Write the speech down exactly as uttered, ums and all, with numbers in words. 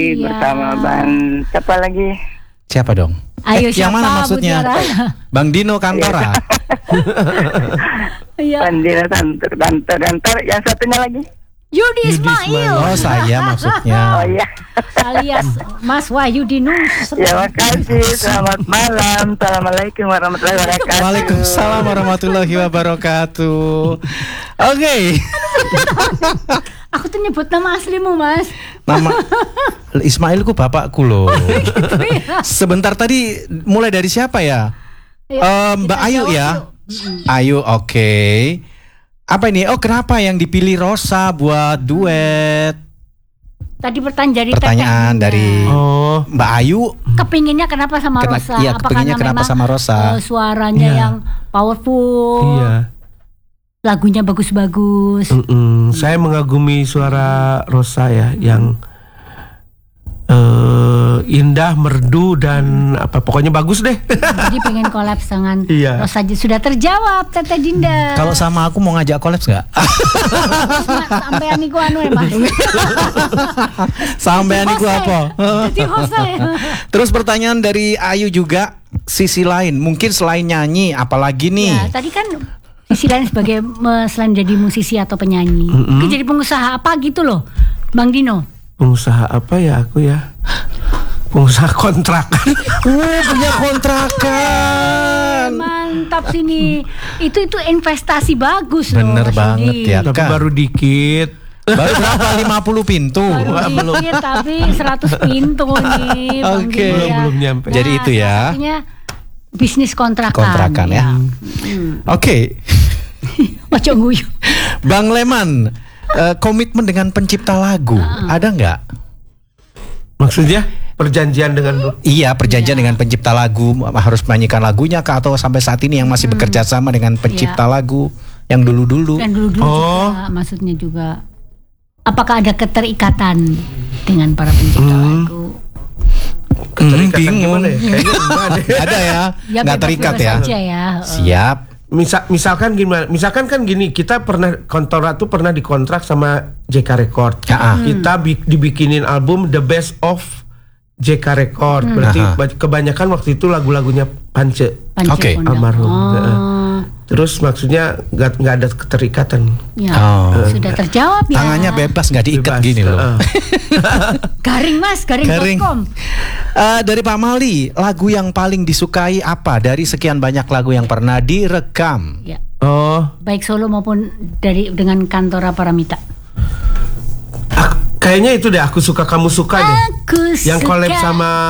Bersama Bang siapa lagi? Siapa dong? Ayo eh, siapa? Yang mana maksudnya? Bang Dino Kantora. Bang Dino Kantor, Kantor, Kantor. Yang satunya lagi? Yudi Ismail. Oh saya maksudnya. Oh iya. Alias Mas Wahyudinus. Ya makasih. Selamat malam. Assalamualaikum warahmatullahi wabarakatuh. Waalaikumsalam warahmatullahi wabarakatuh. Oke. Okay. Aku tuh nyebut nama aslimu, Mas. Nama Ismailku bapakku loh. Gitu ya. Sebentar tadi mulai dari siapa ya? Ya, um, Mbak Ayu ya. Yuk. Ayu, oke. Okay. Apa ini? Oh, kenapa yang dipilih Rosa buat duet? Tadi pertanyaan dari pertanyaan Teteh. dari oh. Mbak Ayu. Kepinginnya kenapa sama Kena, Rosa? Iya, kepinginnya kenapa sama Rosa? Uh, suaranya yeah. yang powerful. Iya. Lagunya bagus-bagus. Mm-mm. Saya mengagumi suara Rosa ya, yang uh, indah, merdu dan apa pokoknya bagus deh. Jadi pengen kolaps dengan iya. Rosa. Sudah terjawab Teteh Dinda. Kalau sama aku mau ngajak kolaps nggak? Sampai aniku anu ya Mas. Sampai aniku apa? Jadi host ya. Terus pertanyaan dari Ayu juga, sisi lain mungkin selain nyanyi apalagi nih? Ya, tadi kan sisi lain sebagai selain jadi musisi atau penyanyi, mm-hmm. mungkin jadi pengusaha apa gitu loh, Bang Dino. Pengusaha apa ya aku ya? Pengusaha kontrakan. Oh, punya kontrakan. Mantap sini. Itu itu investasi bagus loh. Bener banget ya. Tapi baru dikit. Baru berapa? lima puluh pintu. Baru dikit tapi seratus pintu nih. Oke. Okay. Belum belum nyampe. Nah, jadi itu ya. Artinya bisnis kontrakan. Kontrakan ya. ya. Hmm. Oke. Ojo guyu. Bang Leman, uh, komitmen dengan pencipta lagu uh. ada nggak? Maksudnya perjanjian dengan iya perjanjian yeah. dengan pencipta lagu, harus menyanyikan lagunya kah, atau sampai saat ini yang masih hmm. bekerja sama dengan pencipta yeah. lagu yang dulu-dulu? Yang dulu-dulu oh. juga, maksudnya juga. Apakah ada keterikatan dengan para pencipta hmm. lagu? Keterikatan hmm, gimana ya? Kayaknya enggak ada. Ada ya, ya nggak terikat ya. ya. Siap. Misal, misalkan gimana? Misalkan kan gini, kita pernah Kantora tuh pernah dikontrak sama J K Record. Hmm. Kita bi- dibikinin album The Best of J K Record. Hmm. Berarti Aha. kebanyakan waktu itu lagu-lagunya Pance. Oke. Okay. Almarhum. Oh. Nah, terus maksudnya nggak nggak ada keterikatan. Ya, oh. sudah terjawab ya. Tangannya bebas, nggak diikat bebas. Gini loh. Uh. Garing Mas, garing. garing. Uh, dari Pak Mali, lagu yang paling disukai apa dari sekian banyak lagu yang pernah direkam? Ya. Oh. Baik solo maupun dari dengan Kantora Paramita. Ah, kayaknya itu deh, Aku Suka Kamu Suka deh. Aku yang collab suka. sama